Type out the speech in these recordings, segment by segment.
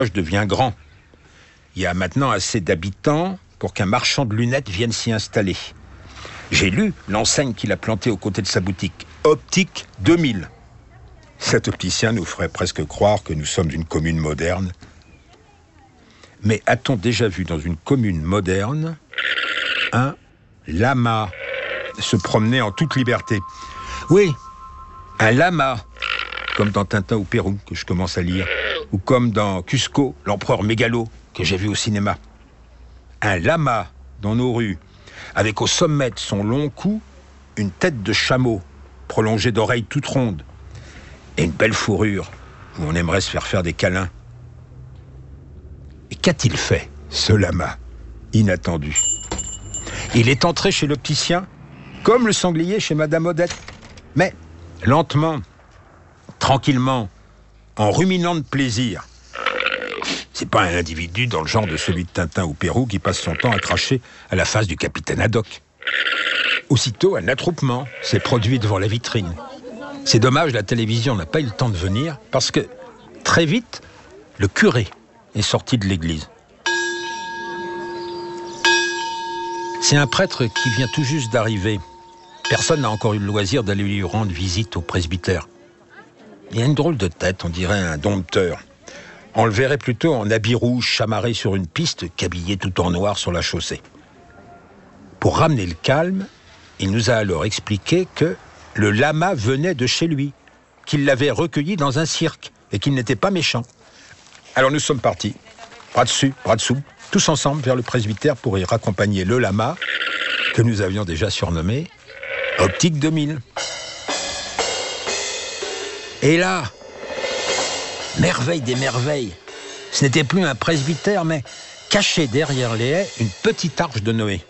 devient grand. Il y a maintenant assez d'habitants pour qu'un marchand de lunettes vienne s'y installer. J'ai lu l'enseigne qu'il a plantée aux côtés de sa boutique. Optique 2000. Cet opticien nous ferait presque croire que nous sommes une commune moderne. Mais a-t-on déjà vu dans une commune moderne un lama se promener en toute liberté? Oui, un lama, comme dans Tintin au Pérou, que je commence à lire, ou comme dans Cusco, l'empereur mégalo, que j'ai vu au cinéma. Un lama dans nos rues, avec au sommet de son long cou une tête de chameau, prolongée d'oreilles toutes rondes, et une belle fourrure, où on aimerait se faire des câlins. Et qu'a-t-il fait, ce lama, inattendu? Il est entré chez l'opticien, comme le sanglier chez Madame Odette, mais lentement, tranquillement, en ruminant de plaisir. C'est pas un individu dans le genre de celui de Tintin au Pérou qui passe son temps à cracher à la face du capitaine Haddock. Aussitôt, un attroupement s'est produit devant la vitrine. C'est dommage, la télévision n'a pas eu le temps de venir, parce que, très vite, le curé est sorti de l'église. C'est un prêtre qui vient tout juste d'arriver. Personne n'a encore eu le loisir d'aller lui rendre visite au presbytère. Il a une drôle de tête, on dirait un dompteur. On le verrait plutôt en habit rouge chamarré sur une piste qu'habillé tout en noir sur la chaussée. Pour ramener le calme, il nous a alors expliqué que le lama venait de chez lui, qu'il l'avait recueilli dans un cirque et qu'il n'était pas méchant. Alors nous sommes partis, bras dessus, bras dessous, tous ensemble vers le presbytère pour y raccompagner le lama, que nous avions déjà surnommé Optique 2000. Et là, merveille des merveilles, ce n'était plus un presbytère, mais caché derrière les haies, une petite arche de Noé.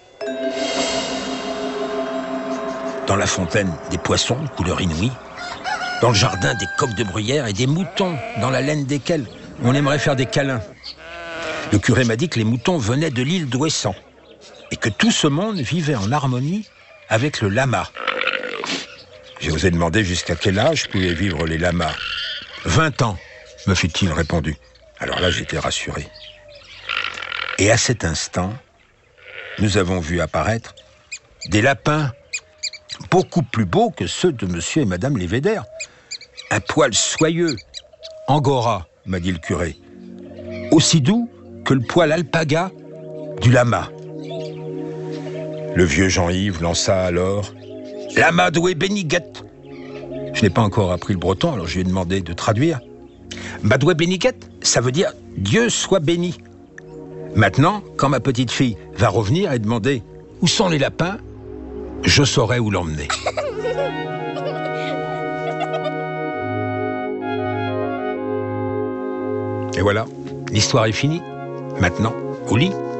Dans la fontaine, des poissons de couleur inouïe. Dans le jardin, des coqs de bruyère et des moutons, dans la laine desquels on aimerait faire des câlins. Le curé m'a dit que les moutons venaient de l'île d'Ouessant et que tout ce monde vivait en harmonie avec le lama. J'ai osé demander jusqu'à quel âge pouvaient vivre les lamas. 20 ans, me fut-il répondu. Alors là, j'étais rassuré. Et à cet instant, nous avons vu apparaître des lapins beaucoup plus beaux que ceux de monsieur et madame Lévédère. Un poil soyeux, angora, m'a dit le curé. Aussi doux que le poil alpaga du lama. Le vieux Jean-Yves lança alors « Lama doué Béniguet ». Je n'ai pas encore appris le breton, alors je lui ai demandé de traduire. « Madoué Béniguet », ça veut dire « Dieu soit béni ». Maintenant, quand ma petite fille va revenir et demander « Où sont les lapins ?», je saurai où l'emmener. Et voilà, l'histoire est finie. Maintenant, au lit.